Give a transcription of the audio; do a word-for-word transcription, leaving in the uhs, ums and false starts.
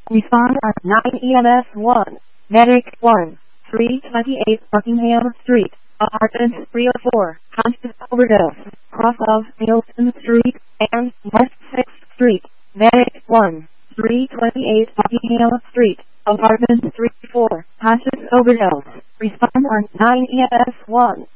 Respond on nine E M S one. Medic one. three twenty-eight Buckingham Street. Apartment three oh four. Conscious overdose. Cross of Milton Street and West sixth Street. Medic one. three twenty-eight Buckingham Street. Apartment three oh four. Conscious overdose. Respond on nine E M S one.